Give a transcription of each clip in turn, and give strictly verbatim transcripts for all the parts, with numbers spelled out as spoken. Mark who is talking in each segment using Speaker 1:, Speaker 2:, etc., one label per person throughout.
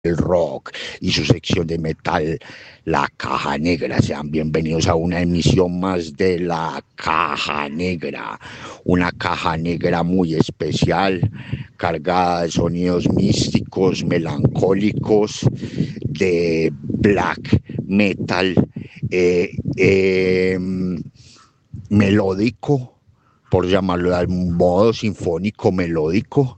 Speaker 1: el rock y su sección de metal, La Caja Negra. Sean bienvenidos a una emisión más de La Caja Negra, una caja negra muy especial, cargada de sonidos místicos, melancólicos, de black metal, eh, eh, melódico, por llamarlo de algún modo, sinfónico melódico,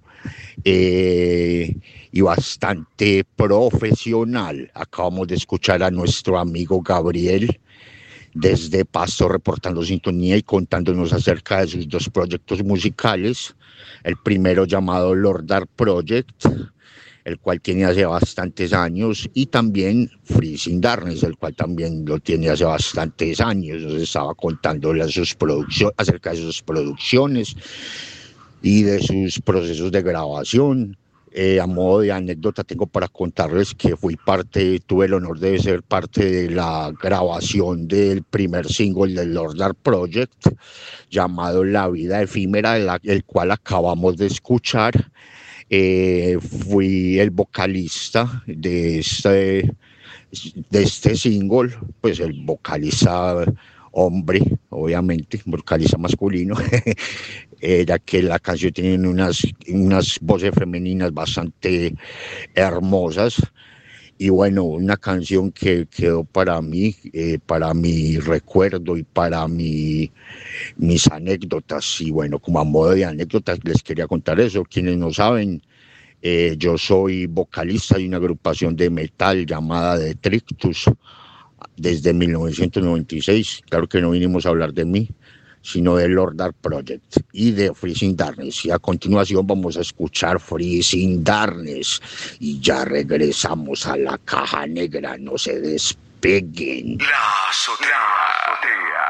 Speaker 1: eh, y bastante profesional. Acabamos de escuchar a nuestro amigo Gabriel desde Pasto reportando sintonía y contándonos acerca de sus dos proyectos musicales. El primero llamado Lord Dark Project, el cual tiene hace bastantes años, y también Freezing Darkness, el cual también lo tiene hace bastantes años. Nos estaba contando las, sus producciones, acerca de sus producciones y de sus procesos de grabación. Eh, a modo de anécdota tengo para contarles que fui parte, tuve el honor de ser parte de la grabación del primer single del Lord Dark Project, llamado La Vida Efímera, la, el cual acabamos de escuchar. Eh, fui el vocalista de este, de este single, pues el vocalista hombre, obviamente, vocalista masculino, eh, ya que la canción tiene unas, unas voces femeninas bastante hermosas. Y bueno, una canción que quedó para mí, eh, para mi recuerdo y para mi, mis anécdotas. Y bueno, como a modo de anécdotas les quería contar eso. Quienes no saben, eh, yo soy vocalista de una agrupación de metal llamada Detritus desde mil novecientos noventa y seis. Claro que no vinimos a hablar de mí, sino del Lord Dark Project y de Freezing Darkness. Y a continuación vamos a escuchar Freezing Darkness. Y ya regresamos a La Caja Negra. No se despeguen.
Speaker 2: La azotea. La azotea.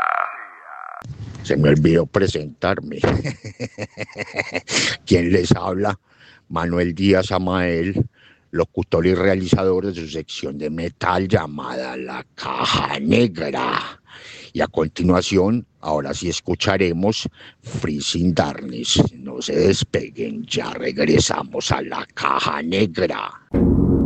Speaker 1: Se me olvidó presentarme. ¿Quién les habla? Manuel Díaz Amael, locutor y realizador de su sección de metal llamada La Caja Negra. Y a continuación, ahora sí escucharemos Freezing Darkness. No se despeguen, ya regresamos a La Caja Negra.